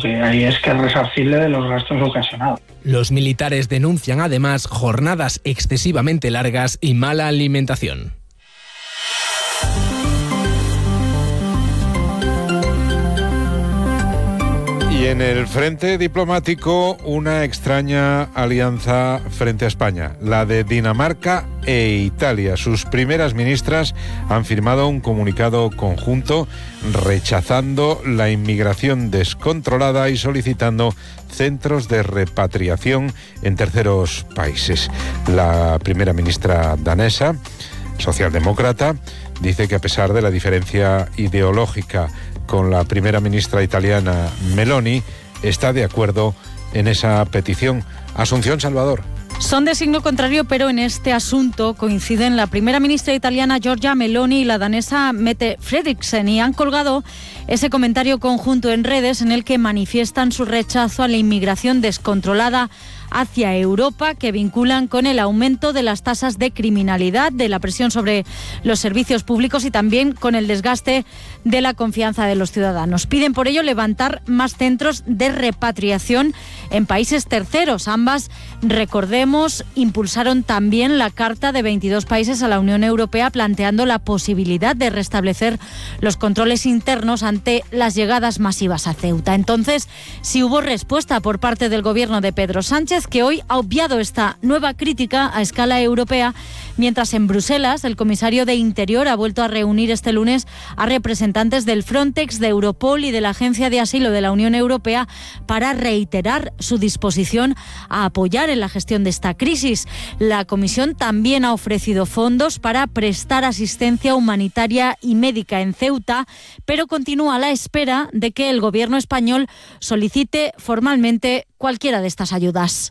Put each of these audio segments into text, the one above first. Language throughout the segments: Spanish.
que hay es que resarcirle de los gastos ocasionados. Los militares denuncian además jornadas excesivamente largas y mala alimentación. Y en el frente diplomático, una extraña alianza frente a España, la de Dinamarca e Italia. Sus primeras ministras han firmado un comunicado conjunto rechazando la inmigración descontrolada y solicitando centros de repatriación en terceros países. La primera ministra danesa, socialdemócrata, dice que a pesar de la diferencia ideológica con la primera ministra italiana Meloni, está de acuerdo en esa petición. Asunción Salvador. Son de signo contrario, pero en este asunto coinciden la primera ministra italiana Giorgia Meloni y la danesa Mette Frederiksen, y han colgado ese comentario conjunto en redes en el que manifiestan su rechazo a la inmigración descontrolada hacia Europa, que vinculan con el aumento de las tasas de criminalidad, de la presión sobre los servicios públicos y también con el desgaste de la confianza de los ciudadanos. Piden por ello levantar más centros de repatriación en países terceros. Ambas, recordemos, impulsaron también la carta de 22 países a la Unión Europea planteando la posibilidad de restablecer los controles internos ante las llegadas masivas a Ceuta. Entonces, sí hubo respuesta por parte del gobierno de Pedro Sánchez, que hoy ha obviado esta nueva crítica a escala europea, mientras en Bruselas el comisario de Interior ha vuelto a reunir este lunes a representantes del Frontex, de Europol y de la Agencia de Asilo de la Unión Europea para reiterar su disposición a apoyar en la gestión de esta crisis. La Comisión también ha ofrecido fondos para prestar asistencia humanitaria y médica en Ceuta, pero continúa a la espera de que el gobierno español solicite formalmente cualquiera de estas ayudas.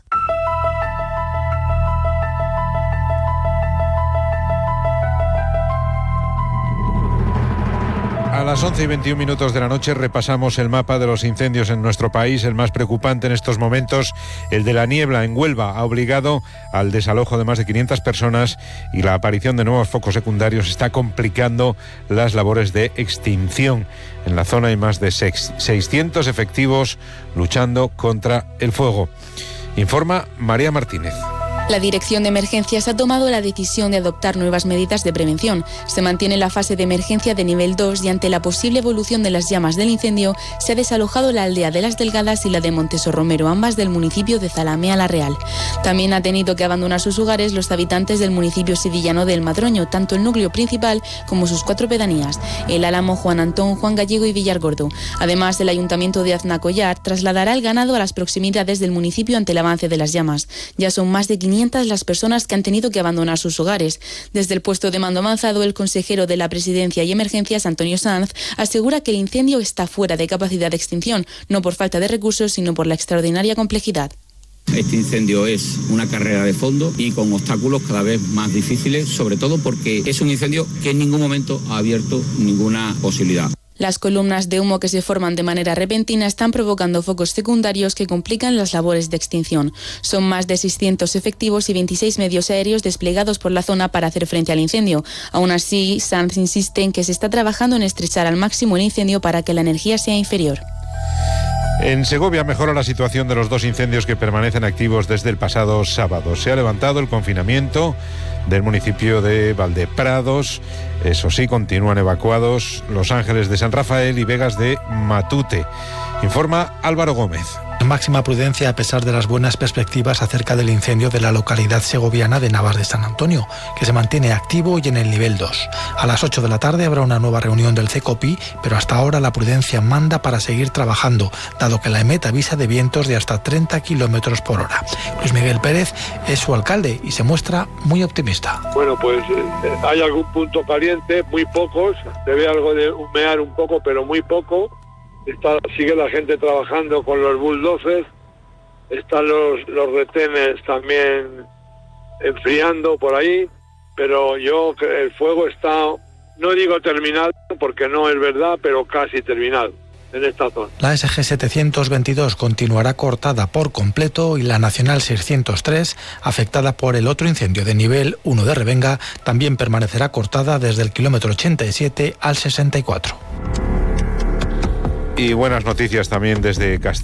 A las 11:21 de la noche repasamos el mapa de los incendios en nuestro país. El más preocupante en estos momentos, el de la niebla en Huelva, ha obligado al desalojo de más de 500 personas y la aparición de nuevos focos secundarios está complicando las labores de extinción. En la zona hay más de 600 efectivos luchando contra el fuego. Informa María Martínez. La Dirección de Emergencias ha tomado la decisión de adoptar nuevas medidas de prevención. Se mantiene la fase de emergencia de nivel 2 y ante la posible evolución de las llamas del incendio se ha desalojado la aldea de Las Delgadas y la de Montesorromero, ambas del municipio de Zalamea la Real. También ha tenido que abandonar sus hogares los habitantes del municipio sevillano del Madroño, tanto el núcleo principal como sus 4 pedanías, El Álamo, Juan Antón, Juan Gallego y Villargordo. Además, el Ayuntamiento de Aznacollar trasladará el ganado a las proximidades del municipio ante el avance de las llamas. Ya son más de 500 las personas que han tenido que abandonar sus hogares. Desde el puesto de mando avanzado, el consejero de la Presidencia y Emergencias, Antonio Sanz, asegura que el incendio está fuera de capacidad de extinción, no por falta de recursos, sino por la extraordinaria complejidad. Este incendio es una carrera de fondo y con obstáculos cada vez más difíciles, sobre todo porque es un incendio que en ningún momento ha abierto ninguna posibilidad. Las columnas de humo que se forman de manera repentina están provocando focos secundarios que complican las labores de extinción. Son más de 600 efectivos y 26 medios aéreos desplegados por la zona para hacer frente al incendio. Aún así, Sanz insiste en que se está trabajando en estrechar al máximo el incendio para que la energía sea inferior. En Segovia mejora la situación de los 2 incendios que permanecen activos desde el pasado sábado. Se ha levantado el confinamiento del municipio de Valdeprados. Eso sí, continúan evacuados Los Ángeles de San Rafael y Vegas de Matute. Informa Álvaro Gómez. Máxima prudencia a pesar de las buenas perspectivas acerca del incendio de la localidad segoviana de Navas de San Antonio, que se mantiene activo y en el nivel 2. A las 8 de la tarde habrá una nueva reunión del CECOPI, pero hasta ahora la prudencia manda para seguir trabajando, dado que la EMET avisa de vientos de hasta 30 kilómetros por hora. Luis Miguel Pérez es su alcalde y se muestra muy optimista. Bueno, pues hay algún punto caliente, muy pocos, se ve algo de humear un poco, pero muy poco. Sigue la gente trabajando con los bulldozers, están los retenes también enfriando por ahí, pero el fuego está, no digo terminado porque no es verdad, pero casi terminado en esta zona. La SG 722 continuará cortada por completo y la Nacional 603, afectada por el otro incendio de nivel 1 de Revenga, también permanecerá cortada desde el kilómetro 87 al 64. Y buenas noticias también desde Castilla.